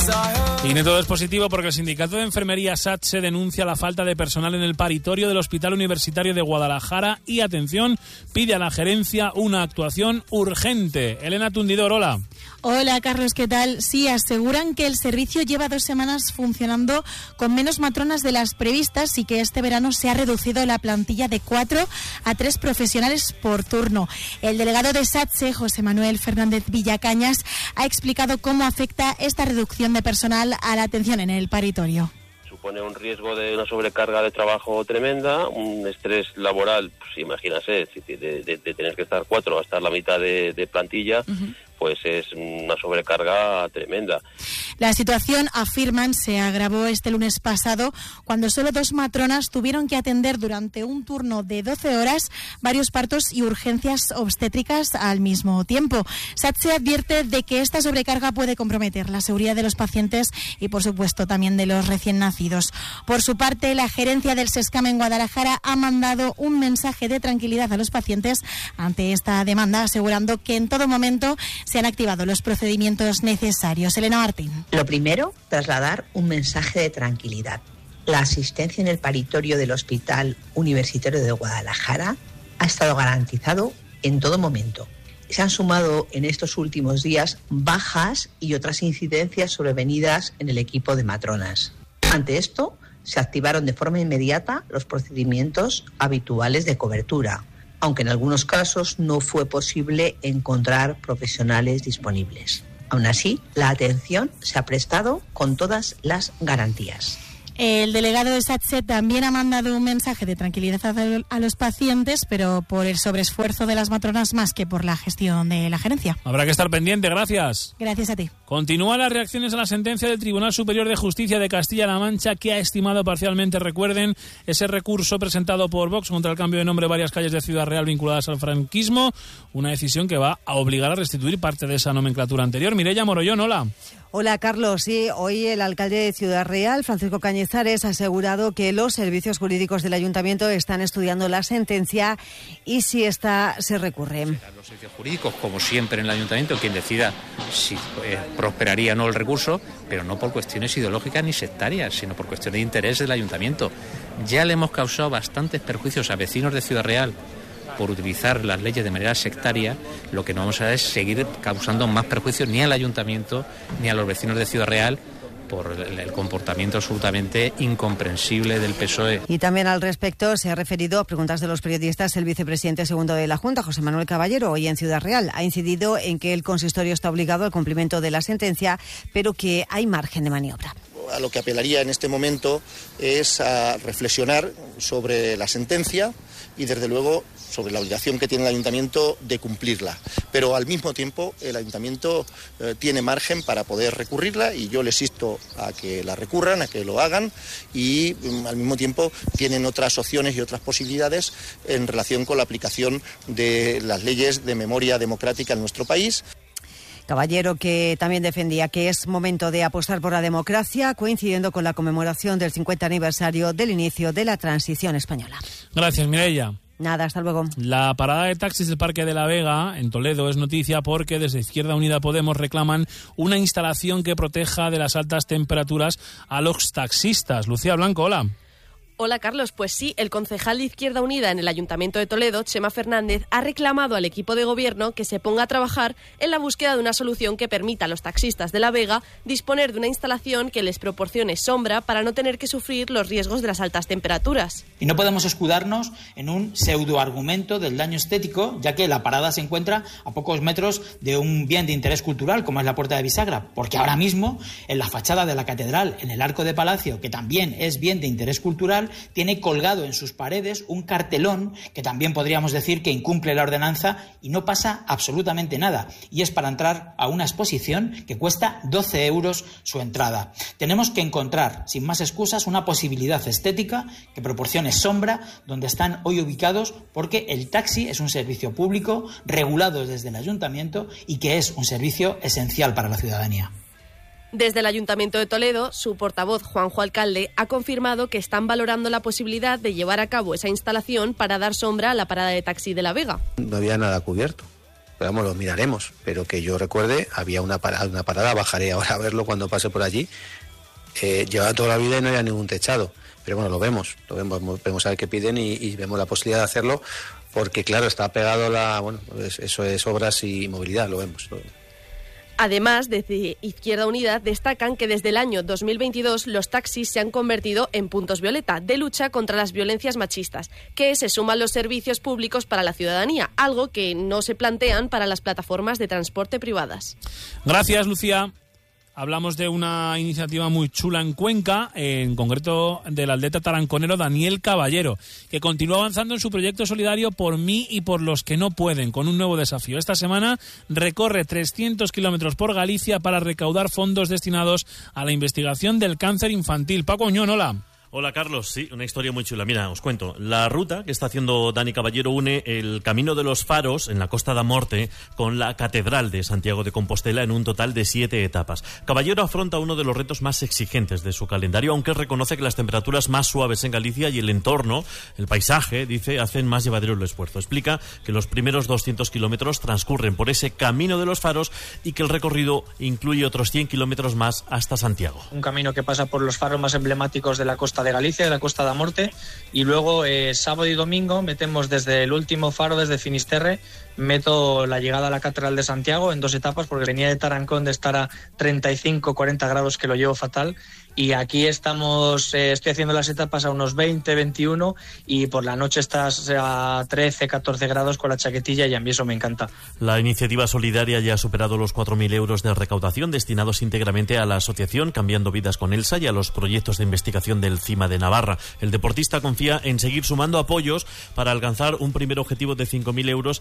Y no todo es positivo porque el sindicato de enfermería SATSE denuncia la falta de personal en el paritorio del Hospital Universitario de Guadalajara y, atención, pide a la gerencia una actuación urgente. Elena Tundidor, hola. Hola, Carlos, ¿qué tal? Sí, aseguran que el servicio lleva 2 semanas funcionando con menos matronas de las previstas y que este verano se ha reducido la plantilla de 4 a 3 profesionales por turno. El delegado de SATSE, José Manuel Fernández Villacañas, ha explicado cómo afecta esta reducción de personal a la atención en el paritorio. Supone un riesgo de una sobrecarga de trabajo tremenda, un estrés laboral, pues imagínase, de tener que estar 4 a estar la mitad de plantilla, pues es una sobrecarga tremenda. La situación, afirman, se agravó este lunes pasado cuando solo 2 matronas tuvieron que atender durante un turno de 12 horas varios partos y urgencias obstétricas al mismo tiempo. SATSE advierte de que esta sobrecarga puede comprometer la seguridad de los pacientes y, por supuesto, también de los recién nacidos. Por su parte, la gerencia del SESCAM en Guadalajara ha mandado un mensaje de tranquilidad a los pacientes ante esta demanda, asegurando que en todo momento se han activado los procedimientos necesarios. Elena Martín. Lo primero, trasladar un mensaje de tranquilidad. La asistencia en el paritorio del Hospital Universitario de Guadalajara ha estado garantizado en todo momento. Se han sumado en estos últimos días bajas y otras incidencias sobrevenidas en el equipo de matronas. Ante esto, se activaron de forma inmediata los procedimientos habituales de cobertura, aunque en algunos casos no fue posible encontrar profesionales disponibles. Aún así, la atención se ha prestado con todas las garantías. El delegado de SATSE también ha mandado un mensaje de tranquilidad a los pacientes, pero por el sobreesfuerzo de las matronas más que por la gestión de la gerencia. Habrá que estar pendiente, gracias. Gracias a ti. Continúan las reacciones a la sentencia del Tribunal Superior de Justicia de Castilla-La Mancha, que ha estimado parcialmente, recuerden, ese recurso presentado por Vox contra el cambio de nombre de varias calles de Ciudad Real vinculadas al franquismo, una decisión que va a obligar a restituir parte de esa nomenclatura anterior. Mireia Morollón, hola. Hola, Carlos. Sí, hoy el alcalde de Ciudad Real, Francisco Cañizares, ha asegurado que los servicios jurídicos del ayuntamiento están estudiando la sentencia y si esta se recurre. Serán los servicios jurídicos, como siempre en el ayuntamiento, quien decida si prosperaría o no el recurso, pero no por cuestiones ideológicas ni sectarias, sino por cuestiones de interés del ayuntamiento. Ya le hemos causado bastantes perjuicios a vecinos de Ciudad Real por utilizar las leyes de manera sectaria. Lo que no vamos a hacer es seguir causando más perjuicios ni al ayuntamiento ni a los vecinos de Ciudad Real por el comportamiento absolutamente incomprensible del PSOE. Y también al respecto se ha referido a preguntas de los periodistas el vicepresidente segundo de la Junta, José Manuel Caballero, hoy en Ciudad Real. Ha incidido en que el consistorio está obligado al cumplimiento de la sentencia, pero que hay margen de maniobra. A lo que apelaría en este momento es a reflexionar sobre la sentencia y, desde luego, sobre la obligación que tiene el ayuntamiento de cumplirla. Pero al mismo tiempo el ayuntamiento tiene margen para poder recurrirla y yo les insto a que la recurran, a que lo hagan y al mismo tiempo tienen otras opciones y otras posibilidades en relación con la aplicación de las leyes de memoria democrática en nuestro país. Caballero, que también defendía que es momento de apostar por la democracia, coincidiendo con la conmemoración del 50 aniversario del inicio de la transición española. Gracias, Mireia. Nada, hasta luego. La parada de taxis del Parque de la Vega, en Toledo, es noticia porque desde Izquierda Unida Podemos reclaman una instalación que proteja de las altas temperaturas a los taxistas. Lucía Blanco, hola. Hola, Carlos. Pues sí, el concejal de Izquierda Unida en el Ayuntamiento de Toledo, Chema Fernández, ha reclamado al equipo de gobierno que se ponga a trabajar en la búsqueda de una solución que permita a los taxistas de La Vega disponer de una instalación que les proporcione sombra para no tener que sufrir los riesgos de las altas temperaturas. Y no podemos escudarnos en un pseudoargumento del daño estético, ya que la parada se encuentra a pocos metros de un bien de interés cultural como es la Puerta de Bisagra, porque ahora mismo en la fachada de la catedral, en el Arco de Palacio, que también es bien de interés cultural, tiene colgado en sus paredes un cartelón que también podríamos decir que incumple la ordenanza y no pasa absolutamente nada. Y es para entrar a una exposición que cuesta 12 euros su entrada. Tenemos que encontrar, sin más excusas, una posibilidad estética que proporcione sombra donde están hoy ubicados, porque el taxi es un servicio público regulado desde el ayuntamiento y que es un servicio esencial para la ciudadanía. Desde el Ayuntamiento de Toledo, su portavoz, Juanjo Alcalde, ha confirmado que están valorando la posibilidad de llevar a cabo esa instalación para dar sombra a la parada de taxi de La Vega. No había nada cubierto. pero vamos, lo miraremos, pero que yo recuerde, había una parada, bajaré ahora a verlo cuando pase por allí, llevaba toda la vida y no había ningún techado, pero bueno, lo vemos a ver qué piden y vemos la posibilidad de hacerlo, porque claro, está pegado eso es obras y movilidad, lo vemos. Además, desde Izquierda Unida destacan que desde el año 2022 los taxis se han convertido en puntos violeta de lucha contra las violencias machistas, que se suman los servicios públicos para la ciudadanía, algo que no se plantean para las plataformas de transporte privadas. Gracias, Lucía. Hablamos de una iniciativa muy chula en Cuenca, en concreto del atleta taranconero Daniel Caballero, que continúa avanzando en su proyecto solidario Por mí y por los que no pueden, con un nuevo desafío. Esta semana recorre 300 kilómetros por Galicia para recaudar fondos destinados a la investigación del cáncer infantil. Paco Oñón, hola. Hola Carlos, sí, una historia muy chula. Mira, os cuento. La ruta que está haciendo Dani Caballero une el Camino de los Faros en la Costa da Morte con la Catedral de Santiago de Compostela en un total de 7 etapas. Caballero afronta uno de los retos más exigentes de su calendario, aunque reconoce que las temperaturas más suaves en Galicia y el entorno, el paisaje, dice, hacen más llevadero el esfuerzo. Explica que los primeros 200 kilómetros transcurren por ese Camino de los Faros y que el recorrido incluye otros 100 kilómetros más hasta Santiago. Un camino que pasa por los faros más emblemáticos de la costa de Galicia, de la Costa da Morte, y luego sábado y domingo metemos desde el último faro, desde Finisterre, meto la llegada a la Catedral de Santiago en 2 etapas, porque venía de Tarancón de estar a 35-40 grados, que lo llevo fatal, y aquí estamos, estoy haciendo las etapas a unos 20-21 y por la noche estás a 13-14 grados con la chaquetilla y a mí eso me encanta. La iniciativa solidaria ya ha superado los 4.000 euros de recaudación destinados íntegramente a la asociación Cambiando Vidas con Elsa y a los proyectos de investigación del CIMA de Navarra. El deportista confía en seguir sumando apoyos para alcanzar un primer objetivo de 5.000 euros